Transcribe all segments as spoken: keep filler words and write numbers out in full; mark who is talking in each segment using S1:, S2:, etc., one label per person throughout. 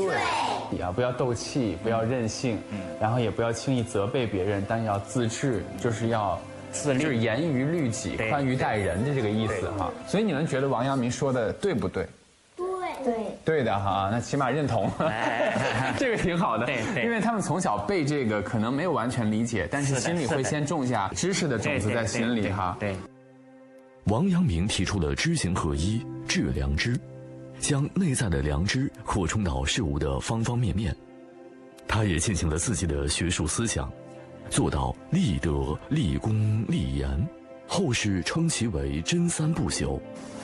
S1: 对啊，不要斗气，不要任性，嗯，然后也不要轻易责备别人，但要自制，就是要。
S2: 自律，
S1: 就是严于律己，宽于待人的这个意思哈。所以你们觉得王阳明说的对不对？
S3: 对对
S1: 对的哈，那起码认同，这个挺好的。
S2: 对对，
S1: 因为他们从小背这个，可能没有完全理解，但是心里会先种下知识的种子在心里哈。
S2: 对。
S4: 王阳明提出了知行合一、致良知，将内在的良知扩充到事物的方方面面。他也进行了自己的学术思想。做到立德、立功、立言，后世称其为真三不朽。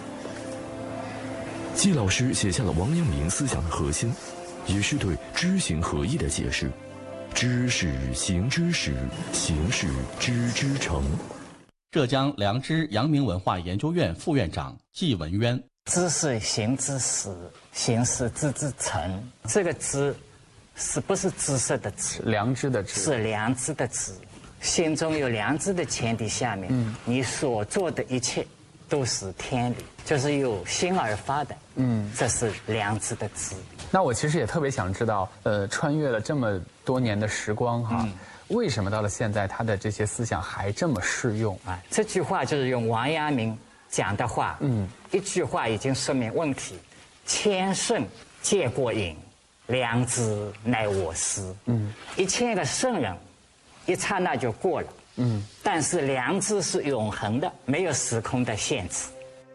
S4: 季老师写下了王阳明思想的核心，也是对知行合一的解释。知是行之始，行是知之成。
S5: 浙江良知阳明文化研究院副院长季文渊：
S2: 知是行之始，行是知之成。这个知。是不是知识的知？
S1: 良知的知
S2: 是良知的知。心中有良知的前提下面，嗯，你所做的一切都是天理，就是由心而发的，嗯，这是良知的知。
S1: 那我其实也特别想知道，呃，穿越了这么多年的时光哈，嗯、为什么到了现在他的这些思想还这么适用
S2: 啊？这句话就是用王阳明讲的话，嗯，一句话已经说明问题：千圣皆过瘾。良知乃我师。嗯，一千个圣人，一刹那就过了。嗯，但是良知是永恒的，没有时空的限制。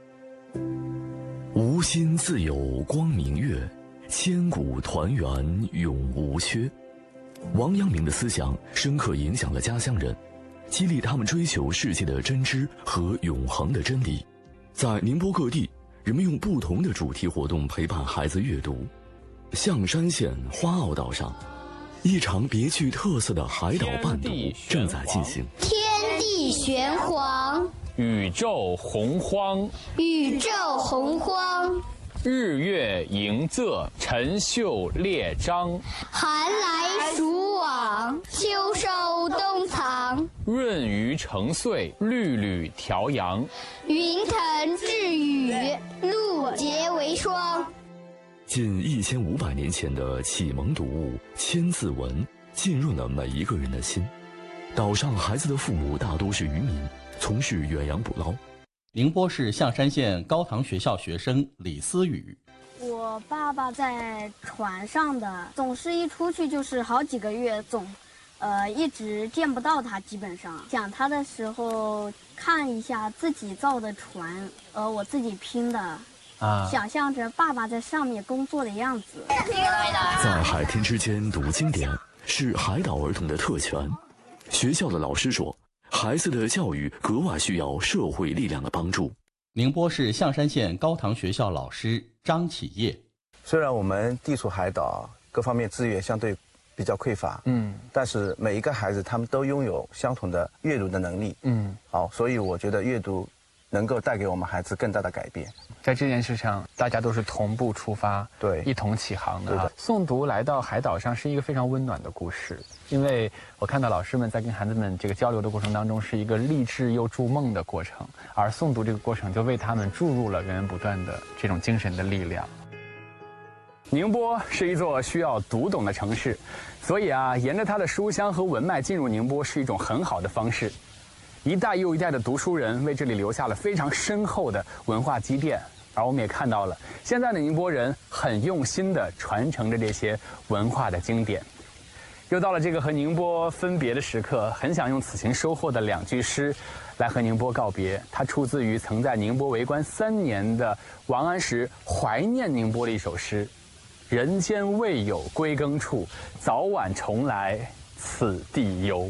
S4: 无心自有光明月，千古团圆永无缺。王阳明的思想深刻影响了家乡人，激励他们追求世界的真知和永恒的真理。在宁波各地，人们用不同的主题活动陪伴孩子阅读。象山县花澳岛上，一场别具特色的海岛伴读正在进行。
S3: 天地玄黄，
S1: 宇宙洪荒，
S3: 宇宙洪荒，
S1: 日月盈仄，辰宿列张，
S3: 寒来暑往，秋收冬藏，
S1: 润余成岁，律吕调阳，
S3: 云腾致雨，露结为霜。
S4: 近一千五百年前的启蒙读物《千字文》浸润了每一个人的心。岛上孩子的父母大多是渔民，从事远洋捕捞。
S5: 宁波市象山县高唐学校学生李思雨：
S6: 我爸爸在船上的，总是一出去就是好几个月，总，呃，一直见不到他。基本上讲他的时候，看一下自己造的船，呃，我自己拼的。啊！想象着爸爸在上面工作的样子。
S4: 在海天之间读经典是海岛儿童的特权。学校的老师说，孩子的教育格外需要社会力量的帮助。
S5: 宁波市象山县高唐学校老师张启业：
S7: 虽然我们地处海岛，各方面资源相对比较匮乏，嗯，但是每一个孩子他们都拥有相同的阅读的能力，嗯，好，所以我觉得阅读能够带给我们孩子更大的改变。
S1: 在这件事上，大家都是同步出发，
S7: 对，
S1: 一同起航的。的诵读来到海岛上是一个非常温暖的故事，因为我看到老师们在跟孩子们这个交流的过程当中，是一个励志又筑梦的过程，而诵读这个过程就为他们注入了源源不断的这种精神的力量。宁波是一座需要读懂的城市，所以啊，沿着它的书香和文脉进入宁波是一种很好的方式。一代又一代的读书人为这里留下了非常深厚的文化积淀，而我们也看到了现在的宁波人很用心地传承着这些文化的经典。又到了这个和宁波分别的时刻，很想用此行收获的两句诗来和宁波告别。它出自于曾在宁波为官三年的王安石怀念宁波的一首诗：人间未有归耕处，早晚重来此地幽。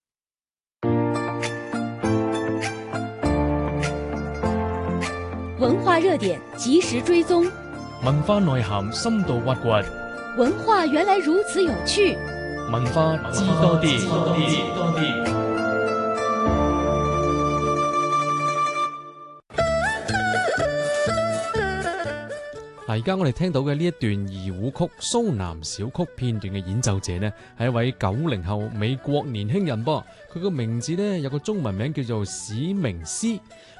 S8: 文化热点及时追踪，
S9: 文化內涵深度挖掘，
S8: 文化原來如此有趣，
S9: 文化知多啲，知多啲。嗱，而家我哋聽到嘅呢一段二胡曲《蘇南小曲》片段嘅演奏者呢，係一位九零後美國年輕人噃，佢個名字呢有個中文名叫做史明斯。